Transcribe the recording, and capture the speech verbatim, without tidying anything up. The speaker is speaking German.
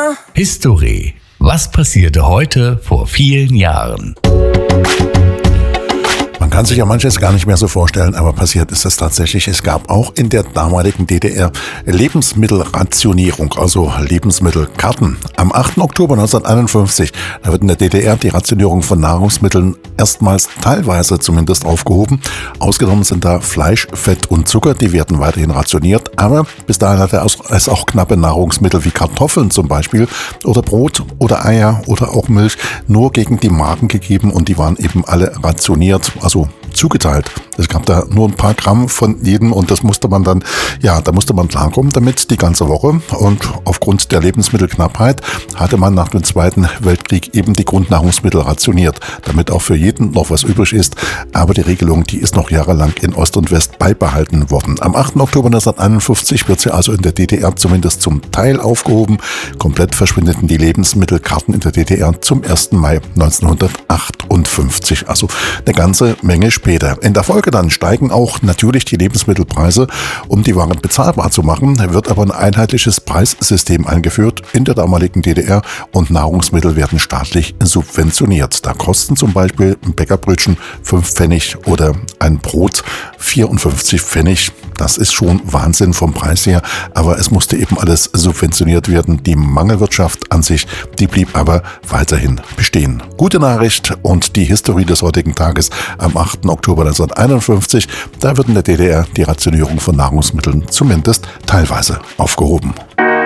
History. Was passierte heute vor vielen Jahren? Man kann sich ja manches gar nicht mehr so vorstellen, aber passiert ist es tatsächlich. Es gab auch in der damaligen D D R Lebensmittelrationierung, also Lebensmittelkarten. Am achten Oktober neunzehnhunderteinundfünfzig, da wird in der D D R die Rationierung von Nahrungsmitteln erstmals teilweise zumindest aufgehoben. Ausgenommen sind da Fleisch, Fett und Zucker, die werden weiterhin rationiert. Aber bis dahin hatte es auch knappe Nahrungsmittel wie Kartoffeln zum Beispiel oder Brot oder Eier oder auch Milch nur gegen die Magen gegeben und die waren eben alle rationiert, also zugeteilt. Es gab da nur ein paar Gramm von jedem und das musste man dann, ja, da musste man klarkommen damit die ganze Woche. Und aufgrund der Lebensmittelknappheit hatte man nach dem Zweiten Weltkrieg eben die Grundnahrungsmittel rationiert, damit auch für jeden noch was übrig ist. Aber die Regelung, die ist noch jahrelang in Ost und West beibehalten worden. Am achten Oktober neunzehnhunderteinundfünfzig wird sie also in der D D R zumindest zum Teil aufgehoben. Komplett verschwindeten die Lebensmittelkarten in der D D R zum ersten Mai neunzehnhundertachtundfünfzig, also eine ganze Menge später. In der Folge dann steigen auch natürlich die Lebensmittelpreise. Um die Waren bezahlbar zu machen, wird aber ein einheitliches Preissystem eingeführt in der damaligen D D R und Nahrungsmittel werden staatlich subventioniert. Da kosten zum Beispiel ein Bäckerbrötchen fünf Pfennig oder ein Brot vierundfünfzig Pfennig. Das ist schon Wahnsinn vom Preis her, aber es musste eben alles subventioniert werden. Die Mangelwirtschaft an sich, die blieb aber weiterhin bestehen. Gute Nachricht und die Historie des heutigen Tages am achten Oktober neunzehnhunderteinundfünfzig, da wird in der D D R die Rationierung von Nahrungsmitteln zumindest teilweise aufgehoben.